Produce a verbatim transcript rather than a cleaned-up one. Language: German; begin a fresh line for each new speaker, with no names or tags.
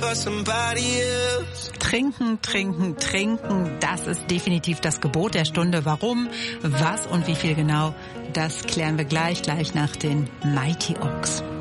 Trinken, trinken, trinken, das ist definitiv das Gebot der Stunde. Warum, was und wie viel genau, das klären wir gleich, gleich nach den Mighty Oaks.